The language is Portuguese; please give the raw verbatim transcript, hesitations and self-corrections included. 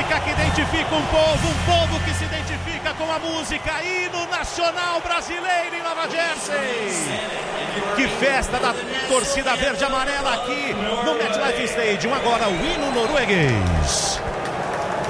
música que identifica um povo, um povo que se identifica com a música, hino nacional brasileiro em Nova Jersey. Que festa da torcida verde e amarela aqui no MetLife Stadium. Agora o hino norueguês.